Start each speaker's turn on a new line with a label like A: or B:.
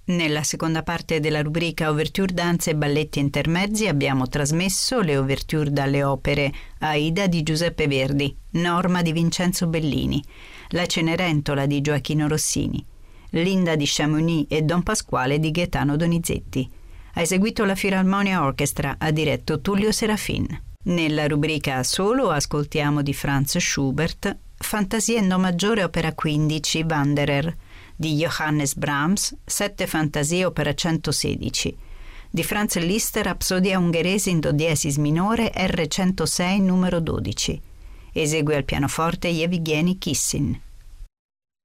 A: Nella seconda parte della rubrica Ouverture danze e balletti intermezzi abbiamo trasmesso le ouverture dalle opere Aida di Giuseppe Verdi, Norma di Vincenzo Bellini, La Cenerentola di Gioachino Rossini, Linda di Chamonix e Don Pasquale di Gaetano Donizetti. Ha eseguito la Philharmonia Orchestra, ha diretto Tullio Serafin. Nella rubrica Solo ascoltiamo di Franz Schubert Fantasia in Do maggiore opera 15 Wanderer di Johannes Brahms, 7 fantasie opera 116, di Franz Liszt Rapsodia ungherese in do diesis minore R106 numero 12. Esegue al pianoforte Yevgeny Kissin.